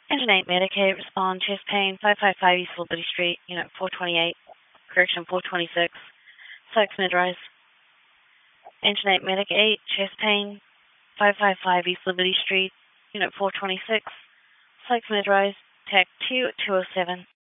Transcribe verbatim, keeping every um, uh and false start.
Engine eight Medicaid, respond, chest pain, five five five East Liberty Street, Unit four twenty-eight, correction four twenty-six, Psych mid-rise. Engine eight Medic eight, chest pain, five five five East Liberty Street, Unit four twenty-six, Psych mid-rise, Tech two at two oh seven.